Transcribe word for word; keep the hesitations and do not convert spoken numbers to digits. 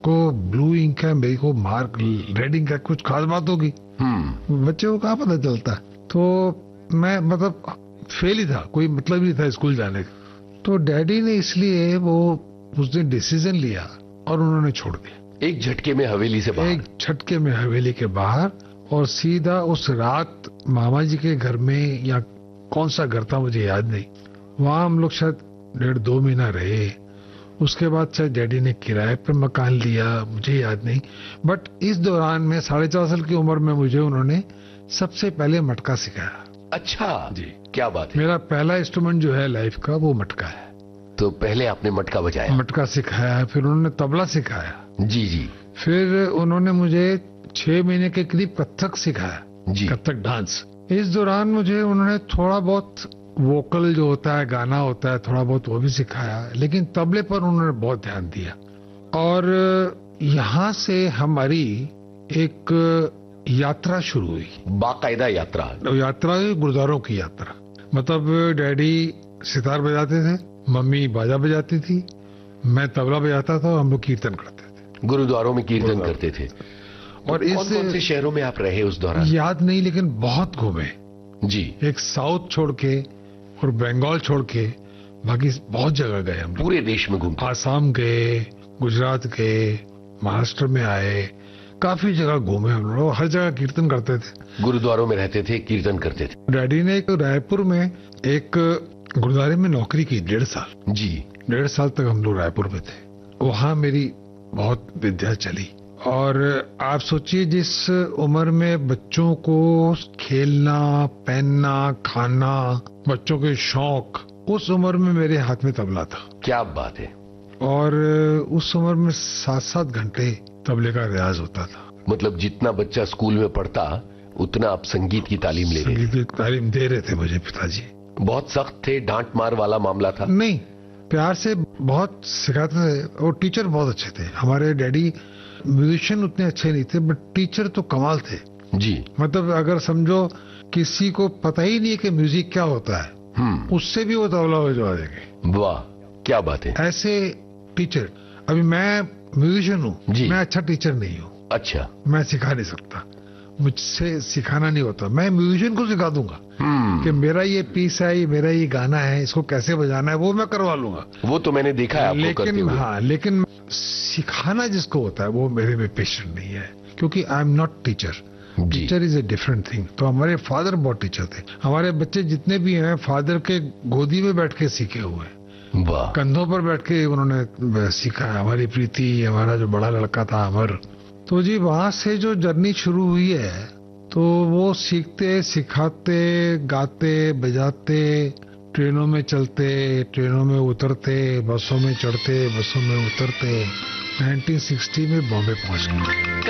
को blue ink है, मेरे को मार्क रेड इंक है, कुछ खास बात होगी। हम्म बच्चे को कहाँ पता चलता। तो मैं मतलब फेल ही था, कोई मतलब नहीं था स्कूल जाने का। तो डैडी ने इसलिए वो उस दिन डिसीजन लिया और उन्होंने छोड़ दिया। एक झटके में हवेली से बाहर। एक झटके में हवेली के बाहर, और सीधा उस रात मामा जी के घर में, या कौन सा घर था मुझे याद नहीं, वहां हम लोग शायद डेढ़ दो महीना रहे। उसके बाद शायद डैडी ने किराए पर मकान लिया, मुझे याद नहीं। बट इस दौरान में साढ़े चार साल की उम्र में मुझे उन्होंने सबसे पहले मटका सिखाया। अच्छा जी, क्या बात है। मेरा पहला इंस्ट्रूमेंट जो है लाइफ का वो मटका है। तो पहले आपने मटका बजाया। मटका सिखाया, फिर उन्होंने तबला सिखाया। जी जी फिर उन्होंने मुझे छह महीने के करीब कथक सिखाया, जी। कथक डांस। इस दौरान मुझे उन्होंने थोड़ा बहुत वोकल जो होता है, गाना होता है, थोड़ा बहुत वो भी सिखाया, लेकिन तबले पर उन्होंने बहुत ध्यान दिया। और यहाँ से हमारी एक यात्रा शुरू हुई, बाकायदा यात्रा। यात्रा गुरुद्वारों की यात्रा। मतलब डैडी सितार बजाते थे, मम्मी बाजा बजाती थी, मैं तबला बजाता था और हम लोग कीर्तन करते थे। गुरुद्वारों में कीर्तन करते थे। और कौन कौन से शहरों में आप रहे उस दौरान? याद नहीं, लेकिन बहुत घूमे जी। एक साउथ छोड़ के और बंगाल छोड़ के बाकी बहुत जगह गए हम। पूरे देश में घूमते। आसाम गए, गुजरात गए, महाराष्ट्र में आए, काफी जगह घूमे हम लोग। हर जगह कीर्तन करते थे, गुरुद्वारों में रहते थे, कीर्तन करते थे। डैडी ने एक रायपुर में एक गुरुद्वारे में नौकरी की डेढ़ साल। जी। डेढ़ साल तक हम लोग रायपुर में थे। वहां मेरी बहुत विद्या चली। और आप सोचिए, जिस उम्र में बच्चों को खेलना, पहनना, खाना, बच्चों के शौक, उस उम्र में मेरे हाथ में तबला था। क्या बात है। और उस उम्र में सात सात घंटे तबले का रियाज होता था। मतलब जितना बच्चा स्कूल में पढ़ता उतना आप संगीत की तालीम ले रहे थे। संगीत की तालीम दे रहे थे मुझे पिताजी। बहुत सख्त थे, डांट मार वाला मामला था? नहीं, प्यार से बहुत सिखाते थे। और टीचर बहुत अच्छे थे हमारे। डैडी म्यूजिशियन उतने अच्छे नहीं थे, बट टीचर तो कमाल थे जी। मतलब अगर समझो किसी को पता ही नहीं है कि म्यूजिक क्या होता है, हम्म उससे भी वो तबला बजवा देंगे। वाह, क्या बात है। ऐसे टीचर। अभी मैं म्यूजिशियन हूँ, जी। मैं अच्छा टीचर नहीं हूँ। अच्छा। मैं सिखा नहीं सकता, मुझसे सिखाना नहीं होता। मैं म्यूजिशियन को सिखा दूंगा हम्म कि मेरा ये पीस है, ये मेरा ये गाना है, इसको कैसे बजाना है, वो मैं करवा लूंगा। वो तो मैंने देखा है आपको करते लेकिन हुए। हाँ, लेकिन सिखाना जिसको होता है वो मेरे में पेशेंट नहीं है, क्योंकि I am not teacher. Teacher is a different thing. तो हमारे फादर बहुत टीचर थे। हमारे बच्चे जितने भी हैं फादर के गोदी में बैठ के सीखे हुए हैं। वाह। कंधों पर बैठ के उन्होंने सीखा है। हमारी प्रीति, हमारा जो बड़ा लड़का था अमर, तो जी वहां से जो जर्नी शुरू हुई है, तो वो सीखते, सिखाते, गाते, बजाते, ट्रेनों में चलते, ट्रेनों में उतरते, बसों में चढ़ते, बसों में उतरते, नाइनटीन सिक्सटी में बॉम्बे पहुंच गए।